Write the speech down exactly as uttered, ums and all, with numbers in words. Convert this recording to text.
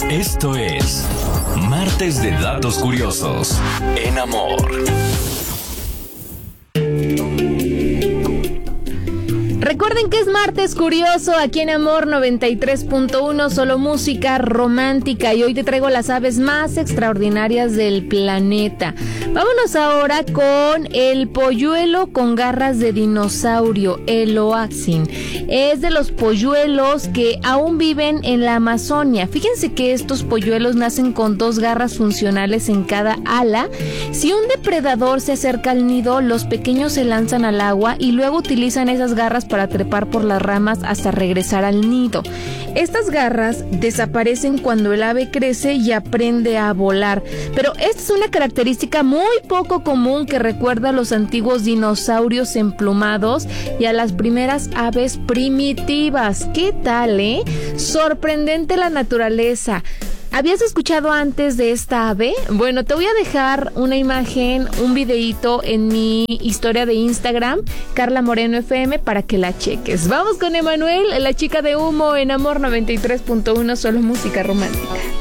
Esto es Martes de Datos Curiosos en Amor. Recuerden que es Martes Curioso aquí en Amor noventa y tres punto uno, solo música romántica, y hoy te traigo las aves más extraordinarias del planeta. Vámonos ahora con el polluelo con garras de dinosaurio, el Hoatzin. Es de los polluelos que aún viven en la Amazonia. Fíjense que estos polluelos nacen con dos garras funcionales en cada ala. Si un depredador se acerca al nido, los pequeños se lanzan al agua y luego utilizan esas garras para para trepar por las ramas hasta regresar al nido. Estas garras desaparecen cuando el ave crece y aprende a volar, pero esta es una característica muy poco común que recuerda a los antiguos dinosaurios emplumados y a las primeras aves primitivas. ¿Qué tal, eh? Sorprendente la naturaleza. ¿Habías escuchado antes de esta ave? Bueno, te voy a dejar una imagen, un videíto en mi historia de Instagram, Carla Moreno F M, para que la cheques. Vamos con Emanuel, la chica de humo, en Amor noventa y tres punto uno, solo música romántica.